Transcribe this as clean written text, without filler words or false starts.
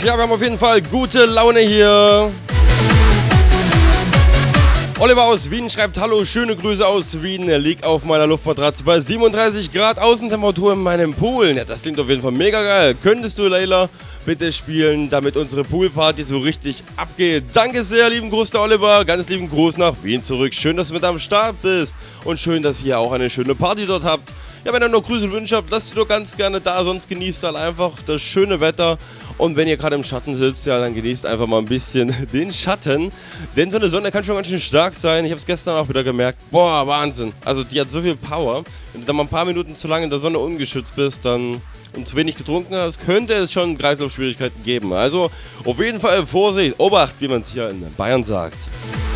Ja, wir haben auf jeden Fall gute Laune hier. Oliver aus Wien schreibt: Hallo, schöne Grüße aus Wien. Lieg auf meiner Luftmatratze bei 37 Grad Außentemperatur in meinem Pool. Ja, das klingt auf jeden Fall mega geil. Könntest du, Leila, bitte spielen, damit unsere Poolparty so richtig abgeht? Danke sehr, lieben Gruß der Oliver. Ganz lieben Gruß nach Wien zurück. Schön, dass du mit am Start bist. Und schön, dass ihr auch eine schöne Party dort habt. Ja, wenn ihr noch Grüße und Wünsche habt, lasst ihr doch ganz gerne da. Sonst genießt halt einfach das schöne Wetter. Und wenn ihr gerade im Schatten sitzt, ja, dann genießt einfach mal ein bisschen den Schatten. Denn so eine Sonne kann schon ganz schön stark sein. Ich habe es gestern auch wieder gemerkt. Boah, Wahnsinn. Also die hat so viel Power. Wenn du da mal ein paar Minuten zu lange in der Sonne ungeschützt bist, dann und zu wenig getrunken hast, könnte es schon Kreislaufschwierigkeiten geben. Also auf jeden Fall Vorsicht, Obacht, wie man es hier in Bayern sagt.